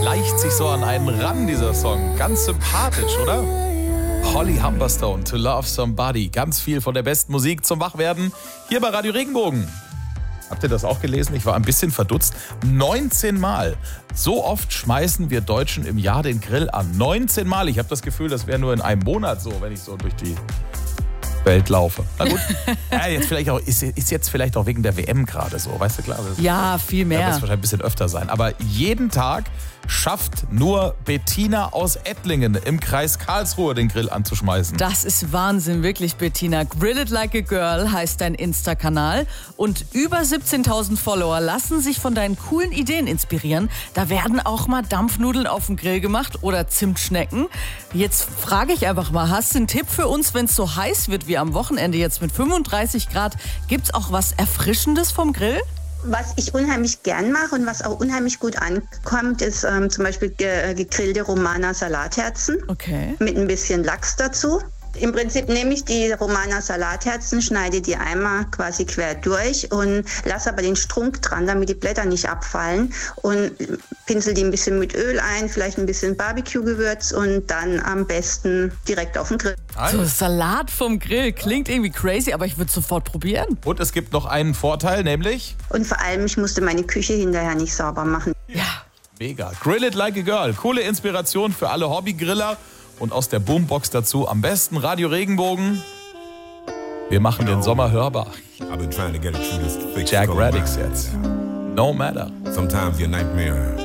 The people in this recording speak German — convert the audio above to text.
schleicht sich so an einen ran, dieser Song. Ganz sympathisch, oder? Holly Humberstone, To Love Somebody. Ganz viel von der besten Musik zum Wachwerden hier bei Radio Regenbogen. Habt ihr das auch gelesen? Ich war ein bisschen verdutzt. 19 Mal. So oft schmeißen wir Deutschen im Jahr den Grill an. 19 Mal. Ich habe das Gefühl, das wäre nur in einem Monat so, wenn ich so durch die Welt laufe. Na gut. Ja, jetzt vielleicht auch, ist jetzt vielleicht auch wegen der WM gerade so, weißt du, klar. Ja, viel mehr. Da wird es wahrscheinlich ein bisschen öfter sein. Aber jeden Tag schafft nur Bettina aus Ettlingen im Kreis Karlsruhe den Grill anzuschmeißen. Das ist Wahnsinn, wirklich, Bettina. Grill It Like a Girl heißt dein Insta-Kanal. Und über 17.000 Follower lassen sich von deinen coolen Ideen inspirieren. Da werden auch mal Dampfnudeln auf dem Grill gemacht oder Zimtschnecken. Jetzt frage ich einfach mal, hast du einen Tipp für uns, wenn es so heiß wird wie am Wochenende jetzt mit 35 Grad? Gibt's auch was Erfrischendes vom Grill? Was ich unheimlich gern mache und was auch unheimlich gut ankommt, ist zum Beispiel gegrillte Romaner Salatherzen mit ein bisschen Lachs dazu. Im Prinzip nehme ich die Romaner Salatherzen, schneide die einmal quasi quer durch und lasse aber den Strunk dran, damit die Blätter nicht abfallen und pinsel die ein bisschen mit Öl ein, vielleicht ein bisschen Barbecue-Gewürz und dann am besten direkt auf den Grill. So Salat vom Grill klingt irgendwie crazy, aber ich würde es sofort probieren. Und es gibt noch einen Vorteil, nämlich? Und vor allem, ich musste meine Küche hinterher nicht sauber machen. Ja. Mega. Grill It Like a Girl. Coole Inspiration für alle Hobbygriller. Und aus der Boombox dazu am besten Radio Regenbogen. Wir machen den Sommer hörbar. Jack Radix jetzt. No Matter. Sometimes your nightmare